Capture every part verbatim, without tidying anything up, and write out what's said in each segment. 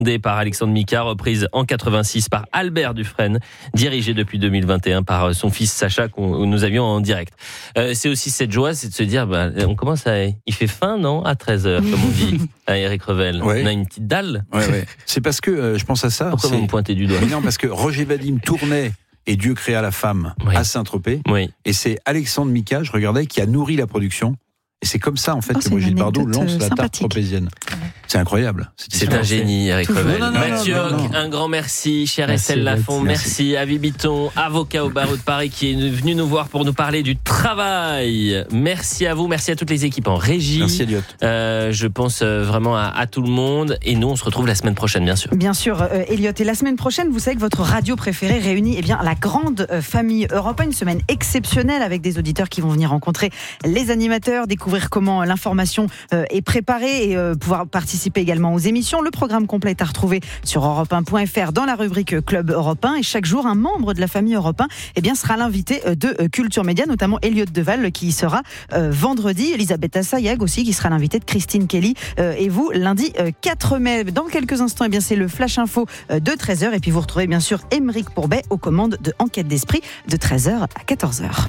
par Alexandre Mika, reprise en quatre-vingt-six par Albert Dufresne, dirigé depuis deux mille vingt et un par son fils Sacha qu'on nous avions en direct. Euh, c'est aussi cette joie, c'est de se dire, bah, on commence à, il fait faim, non, à treize heures, comme on dit, à Eric Revel. Ouais. On a une petite dalle. Ouais, ouais. C'est parce que euh, je pense à ça. Pourquoi c'est... vous me pointez du doigt? Mais non, parce que Roger Vadim tournait et Dieu créa la femme oui. à Saint-Tropez. Oui. Et c'est Alexandre Mika, je regardais, qui a nourri la production. Et c'est comme ça, en fait, oh, que Brigitte Bardot lance la tarte sympathique. tropézienne. C'est incroyable. C'est un génie, Eric Revel. Non, non, Mathieu non, non, non. Hoc, un grand merci. Cher Merci, Estelle Lafont, merci. merci. Avi Bitton, avocat au barreau de Paris, qui est venu nous voir pour nous parler du travail. Merci à vous, merci à toutes les équipes en régie. Merci, Elliot. Euh, je pense vraiment à, à tout le monde. Et nous, on se retrouve la semaine prochaine, bien sûr. Bien sûr, euh, Elliot. Et la semaine prochaine, vous savez que votre radio préférée réunit eh bien, la grande euh, famille Europe un, une semaine exceptionnelle avec des auditeurs qui vont venir rencontrer les animateurs, découvrir comment l'information euh, est préparée et euh, pouvoir participer également aux émissions. Le programme complet est à retrouver sur europe un point f r dans la rubrique Club Europe un. Et chaque jour, un membre de la famille Europe un eh bien, sera l'invité de Culture Média, notamment Elliot Deval qui y sera euh, vendredi. Elisabeth Assayag aussi qui sera l'invitée de Christine Kelly. Euh, et vous, lundi euh, quatre mai. Dans quelques instants, eh bien, c'est le Flash Info euh, de treize heures. Et puis vous retrouvez bien sûr Émeric Pourbet aux commandes de Enquête d'Esprit de treize heures à quatorze heures.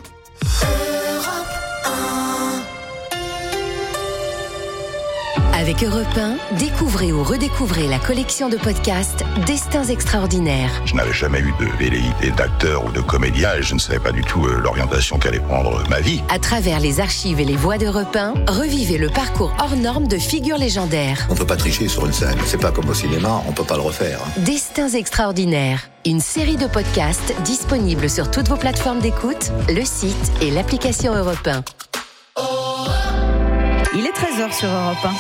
Avec Europe un, découvrez ou redécouvrez la collection de podcasts Destins extraordinaires. Je n'avais jamais eu de velléité d'acteur ou de comédien et je ne savais pas du tout euh, l'orientation qu'allait prendre ma vie. À travers les archives et les voix d'Europe un, revivez le parcours hors norme de figures légendaires. On peut pas tricher sur une scène. C'est pas comme au cinéma, on peut pas le refaire. Destins extraordinaires. Une série de podcasts disponibles sur toutes vos plateformes d'écoute, le site et l'application Europe un. Il est treize heures sur Europe un.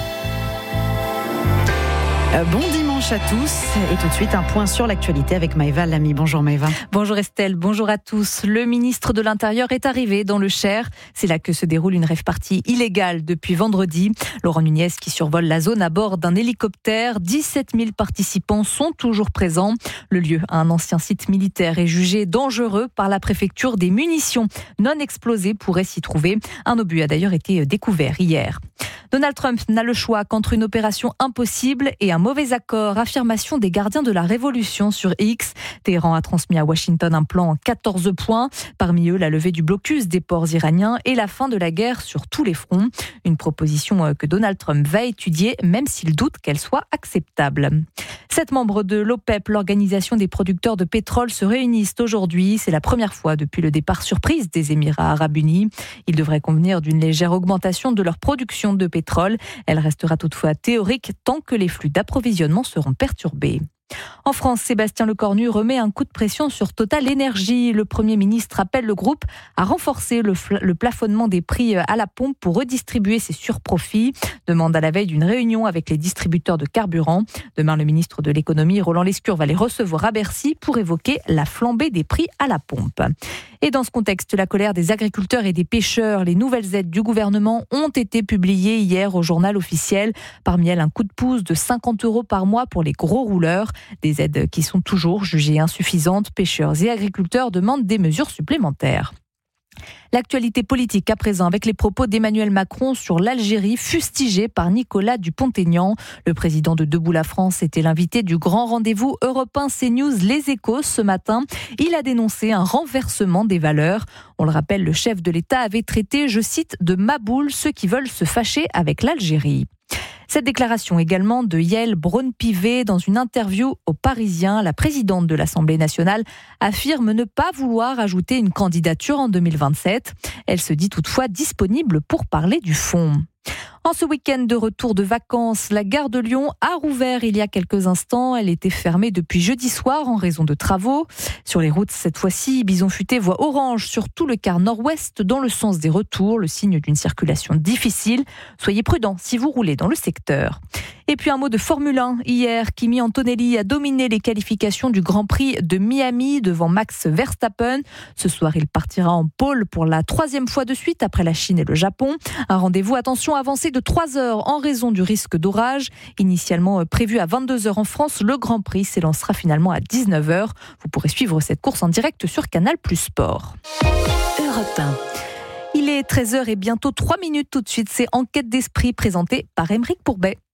Euh, bon dimanche à tous et tout de suite un point sur l'actualité avec Maëva Lamy. Bonjour Maëva. Bonjour Estelle, bonjour à tous. Le ministre de l'Intérieur est arrivé dans le Cher. C'est là que se déroule une rave-party illégale depuis vendredi. Laurent Nunez qui survole la zone à bord d'un hélicoptère. dix-sept mille participants sont toujours présents. Le lieu, un ancien site militaire, est jugé dangereux par la préfecture. Des munitions non explosées pourraient s'y trouver. Un obus a d'ailleurs été découvert hier. Donald Trump n'a le choix qu'entre une opération impossible et un mauvais accord. Affirmation des gardiens de la révolution sur X. Téhéran a transmis à Washington un plan en quatorze points. Parmi eux, la levée du blocus des ports iraniens et la fin de la guerre sur tous les fronts. Une proposition que Donald Trump va étudier, même s'il doute qu'elle soit acceptable. Sept membres de l'OPEP, l'organisation des producteurs de pétrole, se réunissent aujourd'hui. C'est la première fois depuis le départ surprise des Émirats arabes unis. Ils devraient convenir d'une légère augmentation de leur production de pétrole. Elle restera toutefois théorique tant que les flux d'approvisionnement seront perturbés. En France, Sébastien Lecornu remet un coup de pression sur Total Énergie. Le Premier ministre appelle le groupe à renforcer le, fl- le plafonnement des prix à la pompe pour redistribuer ses surprofits. Demande à la veille d'une réunion avec les distributeurs de carburant. Demain, le ministre de l'économie, Roland Lescure, va les recevoir à Bercy pour évoquer la flambée des prix à la pompe. Et dans ce contexte, la colère des agriculteurs et des pêcheurs, les nouvelles aides du gouvernement ont été publiées hier au journal officiel. Parmi elles, un coup de pouce de cinquante euros par mois pour les gros rouleurs. Des aides qui sont toujours jugées insuffisantes. Pêcheurs et agriculteurs demandent des mesures supplémentaires. L'actualité politique à présent avec les propos d'Emmanuel Macron sur l'Algérie fustigés par Nicolas Dupont-Aignan. Le président de Debout la France était l'invité du grand rendez-vous Europe un CNews Les Échos ce matin. Il a dénoncé un renversement des valeurs. On le rappelle, le chef de l'État avait traité, je cite, de maboules ceux qui veulent se fâcher avec l'Algérie. Cette déclaration également de Yael Braun-Pivet dans une interview au Parisien. La présidente de l'Assemblée nationale affirme ne pas vouloir ajouter une candidature en deux mille vingt-sept. Elle se dit toutefois disponible pour parler du fond. En ce week-end de retour de vacances, la gare de Lyon a rouvert il y a quelques instants. Elle était fermée depuis jeudi soir en raison de travaux. Sur les routes, cette fois-ci, Bison Futé voit orange sur tout le quart nord-ouest dans le sens des retours, le signe d'une circulation difficile. Soyez prudents si vous roulez dans le secteur. Et puis un mot de Formule un. Hier, Kimi Antonelli a dominé les qualifications du Grand Prix de Miami devant Max Verstappen. Ce soir, il partira en pole pour la troisième fois de suite après la Chine et le Japon. Un rendez-vous, attention, avancé de trois heures en raison du risque d'orage. Initialement prévu à vingt-deux heures en France, le Grand Prix s'élancera finalement à dix-neuf heures. Vous pourrez suivre cette course en direct sur Canal plus Sport. Europe un. Il est treize heures et bientôt trois minutes tout de suite. C'est Enquête d'Esprit présentée par Émeric Pourbet.